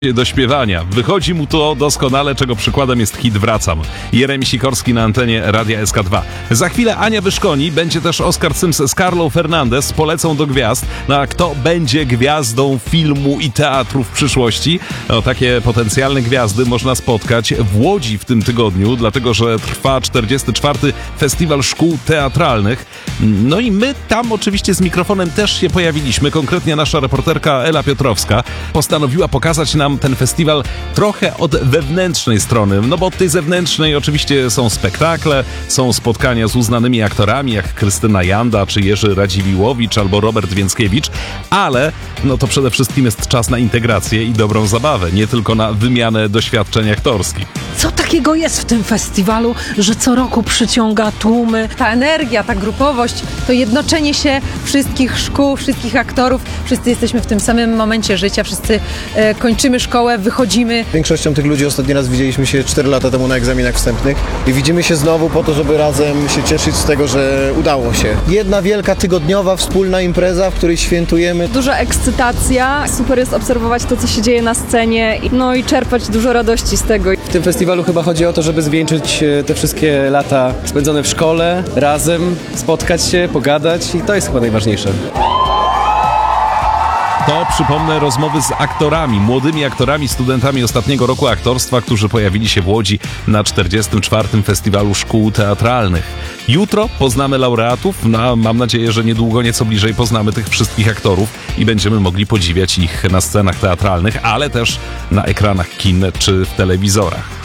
do śpiewania. Wychodzi mu to doskonale, czego przykładem jest hit Wracam. Jeremi Sikorski na antenie Radia SK2. Za chwilę Ania Wyszkoni, będzie też Oscar Sims z Carlą Fernandez, polecą do gwiazd. No a kto będzie gwiazdą filmu i teatru w przyszłości? No, takie potencjalne gwiazdy można spotkać w Łodzi w tym tygodniu, dlatego że trwa 44. Festiwal Szkół Teatralnych. No i my tam oczywiście z mikrofonem też się pojawiliśmy, konkretnie nasza reporterka Ela Piotrowska postanowiła pokazać nam ten festiwal trochę od wewnętrznej strony, no bo od tej zewnętrznej oczywiście są spektakle, są spotkania z uznanymi aktorami jak Krystyna Janda, czy Jerzy Radziwiłłowicz, albo Robert Więckiewicz, ale no to przede wszystkim jest czas na integrację i dobrą zabawę, nie tylko na wymianę doświadczeń aktorskich. Co takiego jest w tym festiwalu, że co roku przyciąga tłumy? Ta energia, ta grupowość, to jednoczenie się wszystkich szkół, wszystkich aktorów, wszyscy jesteśmy w tym samym momencie życia, wszyscy kończymy szkołę, wychodzimy. Większością tych ludzi ostatni raz widzieliśmy się 4 lata temu na egzaminach wstępnych i widzimy się znowu po to, żeby razem się cieszyć z tego, że udało się. Jedna wielka tygodniowa wspólna impreza, w której świętujemy. Duża ekscytacja, super jest obserwować to, co się dzieje na scenie, no i czerpać dużo radości z tego. W tym festiwalu chyba chodzi o to, żeby zwieńczyć te wszystkie lata spędzone w szkole, razem, spotkać się, pogadać i to jest chyba najważniejsze. To, przypomnę, rozmowy z aktorami, młodymi aktorami, studentami ostatniego roku aktorstwa, którzy pojawili się w Łodzi na 44. Festiwalu Szkół Teatralnych. Jutro poznamy laureatów, no, mam nadzieję, że niedługo nieco bliżej poznamy tych wszystkich aktorów i będziemy mogli podziwiać ich na scenach teatralnych, ale też na ekranach kin czy w telewizorach.